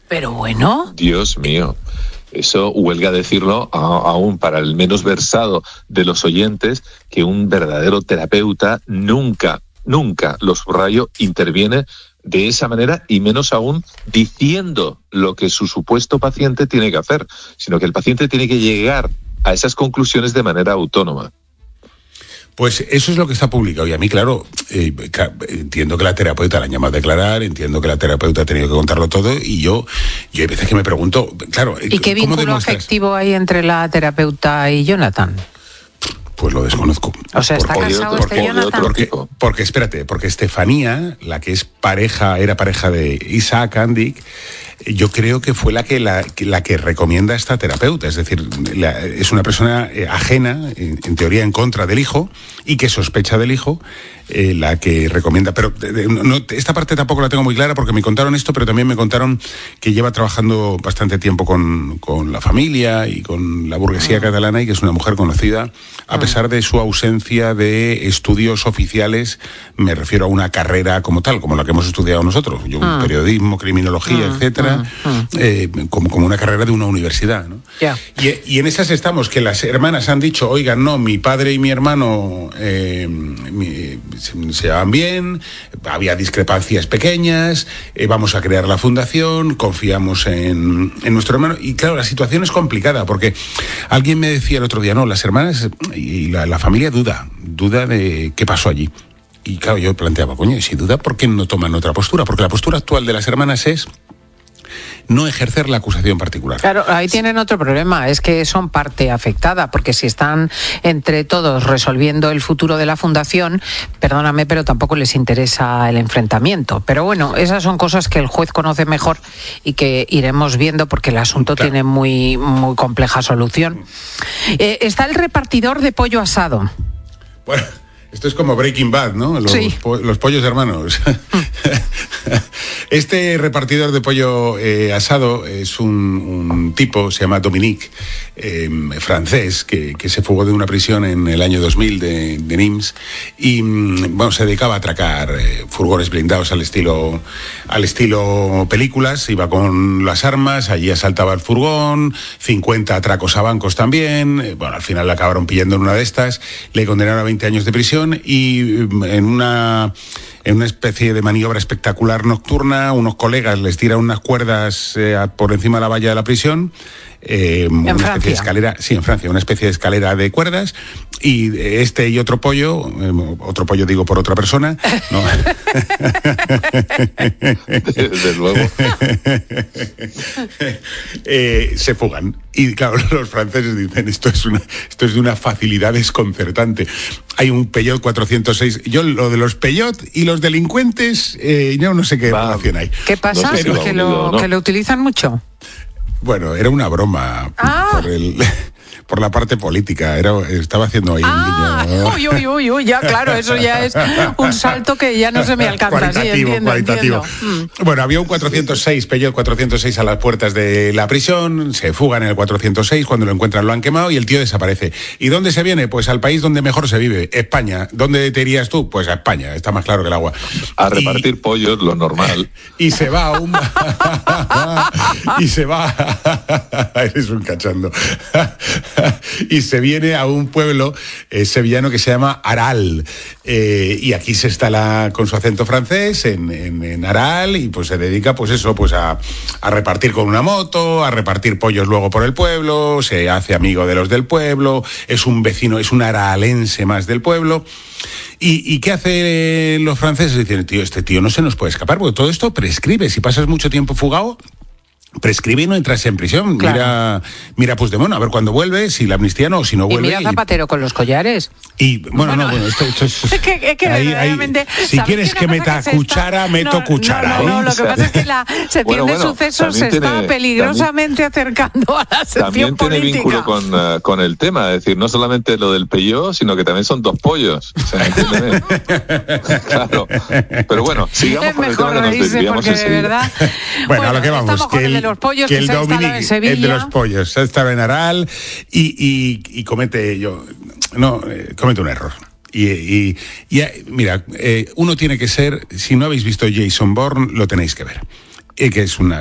Pero bueno. Dios mío. Eso huelga decirlo aún para el menos versado de los oyentes, que un verdadero terapeuta nunca, lo subrayo, interviene de esa manera, y menos aún diciendo lo que su supuesto paciente tiene que hacer, sino que el paciente tiene que llegar a esas conclusiones de manera autónoma. Pues eso es lo que está publicado, y a mí, claro, entiendo que la terapeuta la han llamado a declarar, entiendo que la terapeuta ha tenido que contarlo todo, y yo hay veces que me pregunto, claro, ¿y qué vínculo afectivo hay entre la terapeuta y Jonathan? Pues lo desconozco. O sea, ¿está casado Jonathan? Porque espérate, porque Estefanía, la que era pareja de Isaac Andic, yo creo que fue la que recomienda a esta terapeuta. Es decir, es una persona ajena, en teoría en contra del hijo, y que sospecha del hijo, la que recomienda. Pero esta parte tampoco la tengo muy clara, porque me contaron esto, pero también me contaron que lleva trabajando bastante tiempo con la familia y con la burguesía catalana, y que es una mujer conocida, a pesar de su ausencia de estudios oficiales. Me refiero a una carrera como tal, como la que hemos estudiado nosotros. Yo, periodismo, criminología, etcétera, como una carrera de una universidad, ¿no? Yeah. Y en esas estamos, que las hermanas han dicho, oigan, no, mi padre y mi hermano se llevan bien, había discrepancias pequeñas, vamos a crear la fundación, confiamos en nuestro hermano. Y claro, la situación es complicada, porque alguien me decía el otro día, no, las hermanas y la familia duda de qué pasó allí. Y claro, yo planteaba, coño, y si duda, ¿por qué no toman otra postura? Porque la postura actual de las hermanas es no ejercer la acusación particular. Claro, ahí tienen otro problema, es que son parte afectada, porque si están entre todos resolviendo el futuro de la fundación, perdóname, pero tampoco les interesa el enfrentamiento. Pero bueno, esas son cosas que el juez conoce mejor y que iremos viendo, porque el asunto tiene muy, muy compleja solución. Está el repartidor de pollo asado. Bueno, esto es como Breaking Bad, ¿no? Los pollos hermanos. Este repartidor de pollo asado es un tipo, se llama Dominique, francés, que se fugó de una prisión en el año 2000 de Nimes, y bueno, se dedicaba a atracar furgones blindados al estilo películas. Iba con las armas, allí asaltaba el furgón, 50 atracos a bancos también. Bueno, al final le acabaron pillando en una de estas, le condenaron a 20 años de prisión, y en una especie de maniobra espectacular nocturna, unos colegas les tiran unas cuerdas por encima de la valla de la prisión, una especie de escalera, sí, en Francia, una especie de escalera de cuerdas, y este y otro pollo digo por otra persona, ¿no? Desde luego. Se fugan. Y claro, los franceses dicen, esto es de una facilidad desconcertante. Hay un Peugeot 406. Yo lo de los Peugeot y los delincuentes, yo no sé qué relación hay. ¿Qué pasa? ¿Que lo utilizan mucho? Bueno, era una broma por la parte política. Estaba haciendo ahí un guiño. Uy, ya, claro, eso ya es un salto que ya no se me alcanza. Cualitativo. Bueno, había un Peugeot 406 a las puertas de la prisión, se fugan en el 406, cuando lo encuentran lo han quemado y el tío desaparece. ¿Y dónde se viene? Pues al país donde mejor se vive, España. ¿Dónde te irías tú? Pues a España, está más claro que el agua. A repartir pollos, lo normal. Y se va a un... Eres un cachondo. Y se viene a un pueblo sevillano que se llama Aral, y aquí se instala con su acento francés en Aral, y pues se dedica a repartir con una moto, a repartir pollos luego por el pueblo, se hace amigo de los del pueblo, es un vecino, es un aralense más del pueblo. ¿Y qué hacen los franceses? Dicen, este tío no se nos puede escapar, porque todo esto prescribe. Si pasas mucho tiempo fugado, prescribe y no entras en prisión. Claro. Mira Puigdemont, a ver cuándo vuelve, si la amnistía no, si no vuelve. Y mira Zapatero con los collares. Y bueno, esto es que verdaderamente, si quieres que meta cuchara, meto cuchara. No, lo que pasa es que la sección de sucesos se está peligrosamente acercando a la sección también política. Tiene vínculo con el tema, es decir, no solamente lo del Peugeot, sino que también son dos pollos. O sea, entiéndeme. Claro. Pero bueno, sigamos con el tema que nos desviamos enseguida. Bueno, a lo que vamos, de los pollos, que el Dominique, en Sevilla. El de los pollos, estaba en Aral y comete un error. Y mira, uno tiene que ser, si no habéis visto Jason Bourne, lo tenéis que ver. Que es una